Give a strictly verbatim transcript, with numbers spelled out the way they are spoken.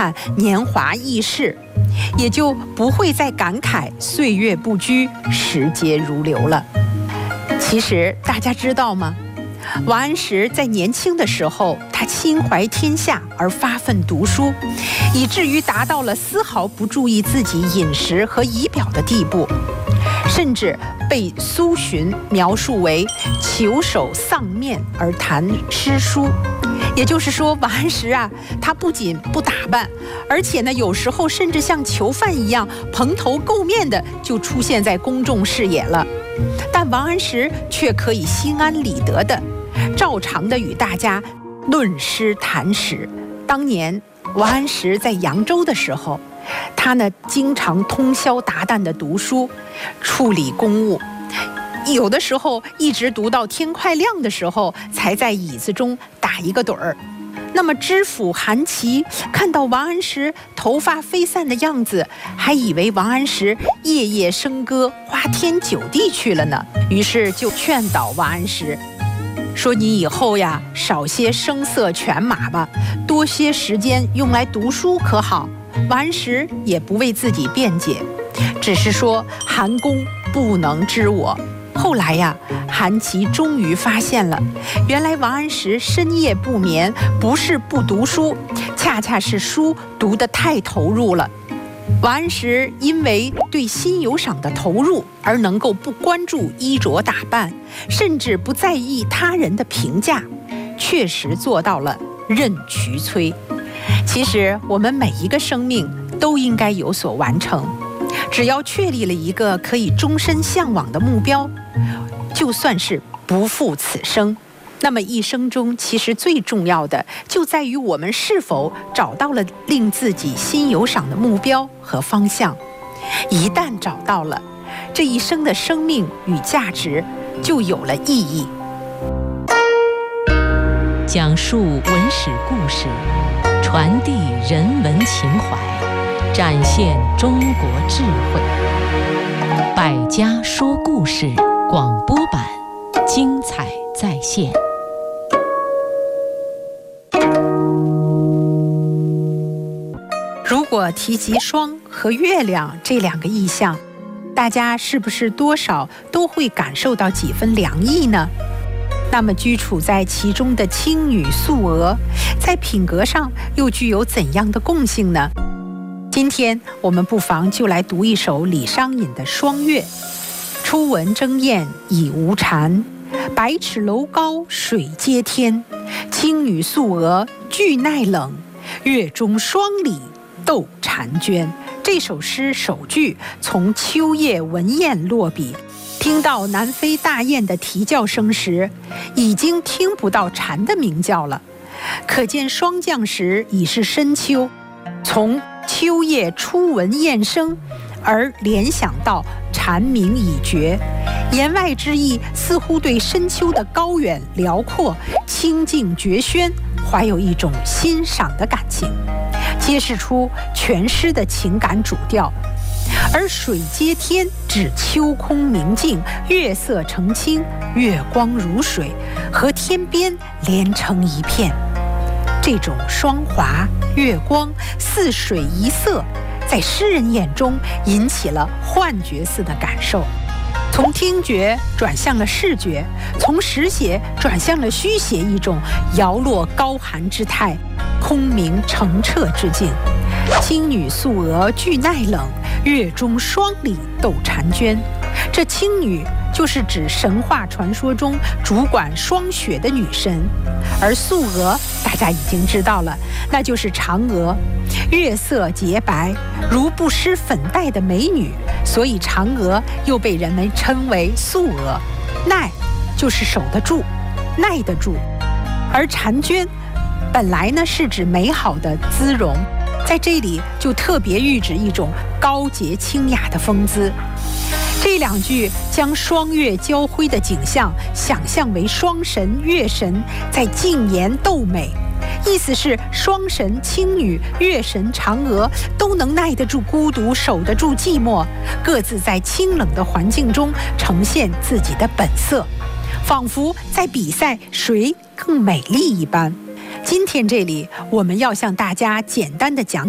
叹年华易逝，也就不会再感慨岁月不居，时节如流了。其实大家知道吗？王安石在年轻的时候，他心怀天下而发奋读书，以至于达到了丝毫不注意自己饮食和仪表的地步，甚至被苏洵描述为裘手丧面而谈诗书。也就是说，王安石啊，他不仅不打扮，而且呢，有时候甚至像囚犯一样蓬头垢面的就出现在公众视野了。但王安石却可以心安理得的照常的与大家论诗谈史。当年王安石在扬州的时候，他呢经常通宵达旦的读书，处理公务，有的时候一直读到天快亮的时候，才在椅子中打一个盹儿。那么知府韩琦看到王安石头发飞散的样子，还以为王安石夜夜笙歌，花天酒地去了呢，于是就劝导王安石说：“你以后呀，少些声色犬马吧，多些时间用来读书，可好？”王安石也不为自己辩解，只是说：“韩公不能知我。”后来呀，韩琦终于发现了，原来王安石深夜不眠，不是不读书，恰恰是书读得太投入了。王安石因为对心有赏的投入，而能够不关注衣着打扮，甚至不在意他人的评价，确实做到了任渠催。其实我们每一个生命都应该有所完成，只要确立了一个可以终身向往的目标，就算是不负此生。那么一生中其实最重要的就在于我们是否找到了令自己心有赏的目标和方向。一旦找到了，这一生的生命与价值就有了意义。 讲述文史故事，传递人文情怀，展现中国智慧。百家说故事广播版，精彩再现。 如果提及霜和月亮这两个意象，大家是不是多少都会感受到几分凉意呢？那么居处在其中的青女素娥，在品格上又具有怎样的共性呢？今天我们不妨就来读一首李商隐的《霜月》。初闻争艳已无蝉，百尺楼高水接天。青女素娥俱耐冷，月中霜里斗婵娟。这首诗首句从秋夜闻雁落笔，听到南飞大雁的啼叫声时，已经听不到蝉的鸣叫了，可见霜降时已是深秋。从秋夜初闻雁声而联想到蝉鸣已绝，言外之意似乎对深秋的高远辽阔、清静绝轩怀有一种欣赏的感情，揭示出全诗的情感主调。而水接天指秋空明净，月色澄清，月光如水，和天边连成一片。这种霜华、月光、似水一色，在诗人眼中引起了幻觉似的感受，从听觉转向了视觉，从实写转向了虚写，一种摇落高寒之态，空明澄澈之境。青女素娥俱耐冷，月中霜里斗婵娟。这青女就是指神话传说中主管霜雪的女神，而素娥大家已经知道了，那就是嫦娥。月色洁白，如不施粉黛的美女，所以嫦娥又被人们称为素娥。耐就是守得住，耐得住。而婵娟本来呢是指美好的姿容，在这里就特别喻指一种高洁清雅的风姿。这两句将霜月交辉的景象想象为霜神、月神在竞妍斗美，意思是霜神、青女、月神、嫦娥都能耐得住孤独，守得住寂寞，各自在清冷的环境中呈现自己的本色，仿佛在比赛谁更美丽一般。今天这里我们要向大家简单的讲